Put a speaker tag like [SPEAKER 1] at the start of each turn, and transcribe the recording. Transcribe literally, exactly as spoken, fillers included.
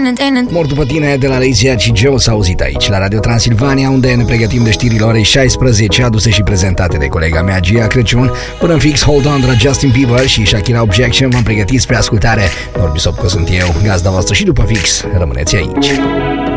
[SPEAKER 1] Mor după tine de la Lazy și Joe s-a auzit aici, la Radio Transilvania, unde ne pregătim de știrile orei șaisprezece, aduse și prezentate de colega mea Gia Crăciun. Până în fix, Hold On de la Justin Bieber și Shakira Objection. V-am pregătit spre ascultare. Norbi Sopco sunt eu, gazda voastră, și după fix rămâneți aici.